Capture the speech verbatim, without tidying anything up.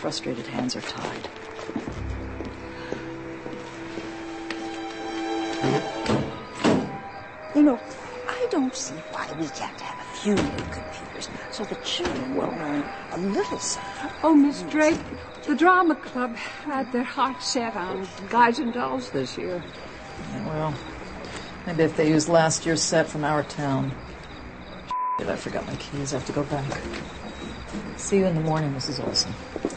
frustrated hands are tied. You know, I don't see why we can't have a few new computers so the children will learn a little something. Oh, Miss Drake, the drama club had their heart set on Guys and Dolls this year. Yeah, well, maybe if they used last year's set from our town. Shit, I forgot my keys. I have to go back. See you in the morning, Missus Olson.